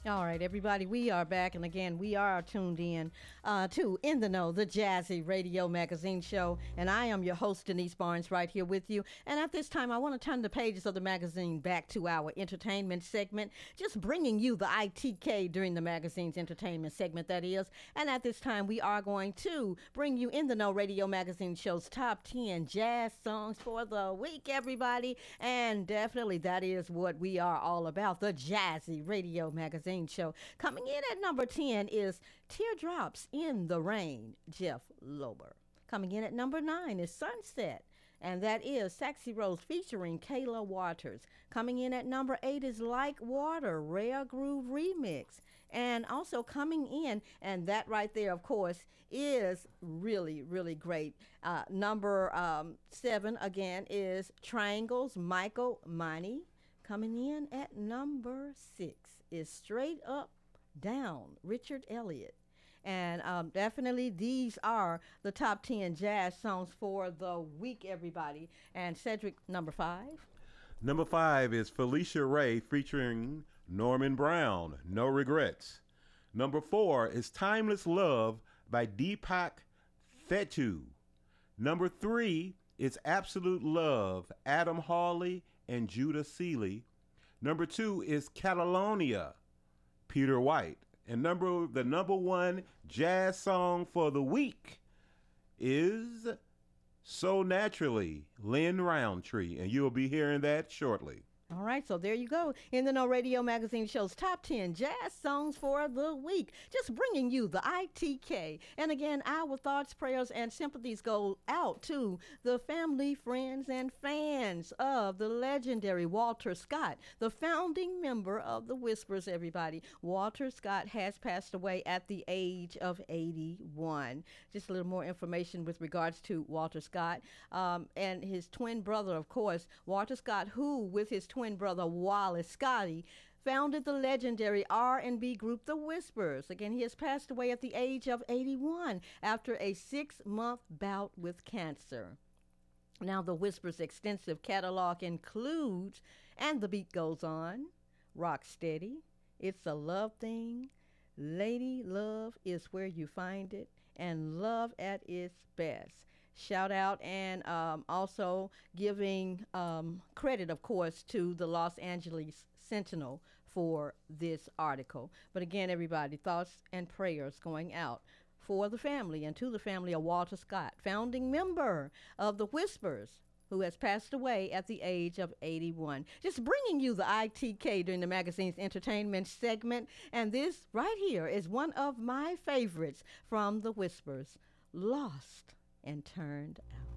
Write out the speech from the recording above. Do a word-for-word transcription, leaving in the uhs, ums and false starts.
All right, everybody, we are back, and again, we are tuned in uh, to In the Know, the Jazzy Radio Magazine Show, and I am your host, Denise Barnes, right here with you. And at this time, I want to turn the pages of the magazine back to our entertainment segment, just bringing you the I T K during the magazine's entertainment segment, that is. And at this time, we are going to bring you In the Know Radio Magazine Show's top ten jazz songs for the week, everybody. And definitely, that is what we are all about, the Jazzy Radio Magazine Show. Coming in at number ten is Teardrops in the Rain, Jeff Lober. Coming in at number nine is Sunset, and that is Saxy Rose featuring Kayla Waters. Coming in at number eight is Like Water, Rare Groove Remix. And also coming in, and that right there, of course, is really, really great. Uh, number um, seven, again, is Triangles, Michael Mani. Coming in at number six is Straight Up Down, Richard Elliott. And um, definitely these are the top ten jazz songs for the week, everybody. And Cedric, number five. Number five is Felicia Ray featuring Norman Brown, No Regrets. Number four is Timeless Love by Deepak Fetu. Number three is Absolute Love, Adam Hawley and Judah Seeley. Number two is Catalonia, Peter White. And number the number one jazz song for the week is So Naturally, Lynn Roundtree. And you'll be hearing that shortly. All right, so there you go. In the Know Radio Magazine Show's top ten jazz songs for the week. Just bringing you the I T K. And again, our thoughts, prayers, and sympathies go out to the family, friends, and fans of the legendary Walter Scott, the founding member of the Whispers, everybody. Walter Scott has passed away at the age of eighty-one. Just a little more information with regards to Walter Scott um, and his twin brother, of course, Walter Scott, who, with his twin brother Wallace Scotty, founded the legendary R and B group The Whispers. Again, he has passed away at the age of eighty-one after a six-month bout with cancer. Now, The Whispers' extensive catalog includes And the Beat Goes On, Rock Steady, It's a Love Thing, Lady Love is Where You Find It, and Love at Its Best. Shout out and um, also giving um, credit, of course, to the Los Angeles Sentinel for this article. But again, everybody, thoughts and prayers going out for the family and to the family of Walter Scott, founding member of the Whispers, who has passed away at the age of eighty-one. Just bringing you the I T K during the magazine's entertainment segment. And this right here is one of my favorites from the Whispers, Lost and Turned Out.